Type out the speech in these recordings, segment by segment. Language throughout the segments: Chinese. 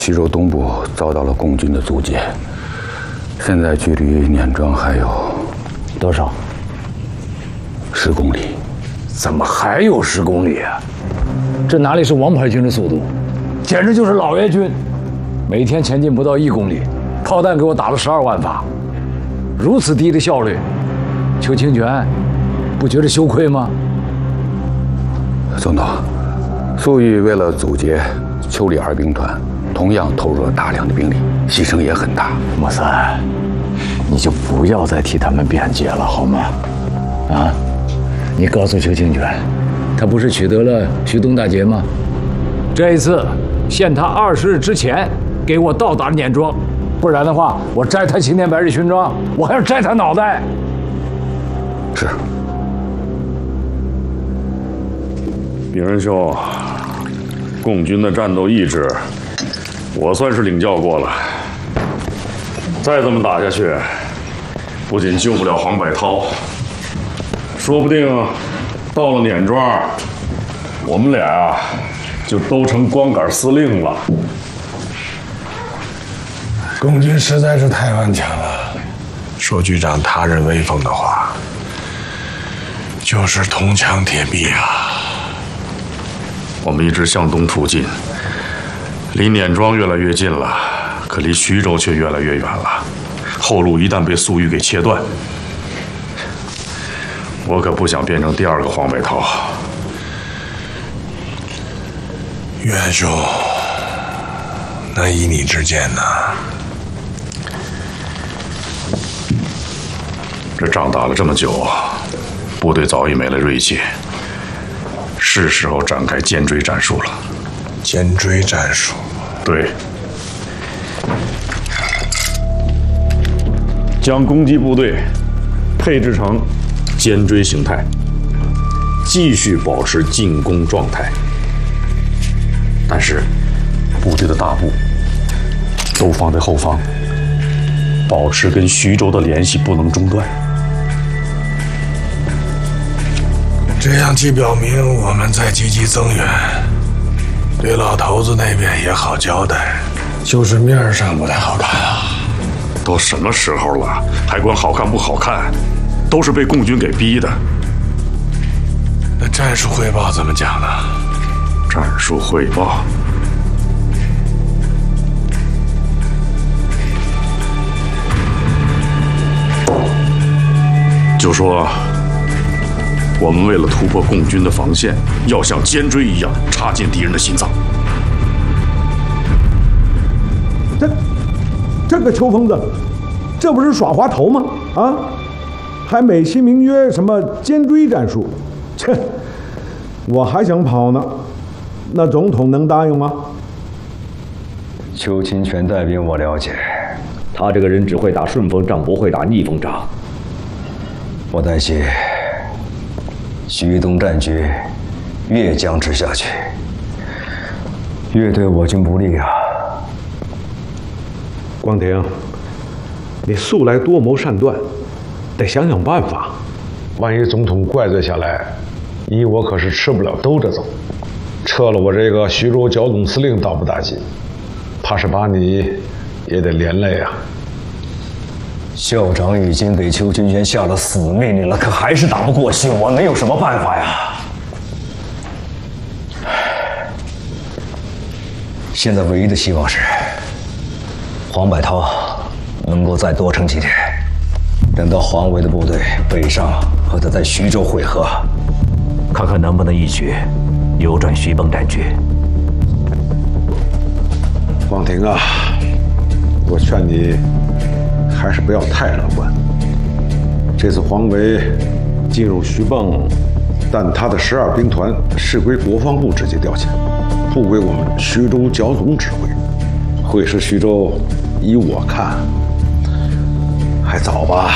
徐州东部遭到了共军的阻截，现在距离碾庄还有多少 ？10公里。 怎么还有10公里啊？这哪里是王牌军的速度，简直就是老爷军！每天前进不到1公里，炮弹给我打了12万发，如此低的效率，邱清泉不觉得羞愧吗？ 总统，粟裕为了阻截邱李2兵团，同样投入了大量的兵力，牺牲也很大。 莫三，你就不要再替他们辩解了，好吗？啊，你告诉邱清泉，他不是取得了徐东大捷吗？这一次限他20日之前给我到达碾庄，不然的话，我摘他青天白日勋章，我还要摘他脑袋。 是。 炳仁兄，共军的战斗意志，我算是领教过了。再这么打下去，不仅救不了黄百韬，说不定到了碾庄，我们俩就都成光杆司令了。 共军实在是太顽强了，说句长他人威风的话，就是铜墙铁壁啊。 我们一直向东突进，离碾庄越来越近了，可离徐州却越来越远了。后路一旦被粟裕给切断，我可不想变成第2个黄百韬。 袁兄，那依你之见呢？ 这仗打了这么久，部队早已没了锐气，是时候展开尖锥战术了。 尖锥战术？ 对，将攻击部队配置成尖锥形态，继续保持进攻状态。但是，部队的大部都放在后方，保持跟徐州的联系不能中断。 这样既表明我们在积极增援，对老头子那边也好交代，就是面上不太好看啊。 都什么时候了，还管好看不好看？都是被共军给逼的。 那战术汇报怎么讲呢？ 战术汇报。就说我们为了突破共军的防线，要像尖锥一样插进敌人的心脏。 这个邱疯子，这不是耍滑头吗？啊，还美其名曰什么尖锥战术？切，我还想跑呢，那总统能答应吗？ 邱清泉带兵我了解，他这个人只会打顺风仗，不会打逆风仗。我担心徐东战局越僵持下去，越对我军不利啊。 光庭，你素来多谋善断，得想想办法。万一总统怪罪下来，依我可是吃不了兜着走。撤了我这个徐州剿总司令倒不打紧，怕是把你也得连累啊。 校长已经给邱清泉下了死命令了，可还是打不过去，我能有什么办法呀？现在唯一的希望是黄百韬能够再多撑几天，等到黄维的部队北上和他在徐州会合，看看能不能一举扭转徐蚌战局。 光庭啊，我劝你还是不要太乐观。这次黄维进入徐蚌，但他的12兵团是归国防部直接调遣，不归我们徐州剿总指挥。会师徐州，依我看还早吧。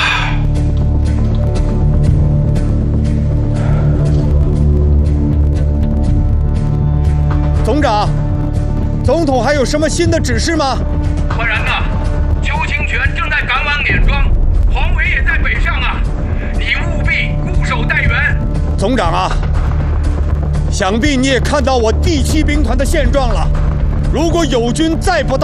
总长，总统还有什么新的指示吗？ 不然呢？邱清泉正在赶往碾庄，黄维也在北上啊！你务必固守待援。 总长啊，想必你也看到我第7兵团的现状了。如果友军再不到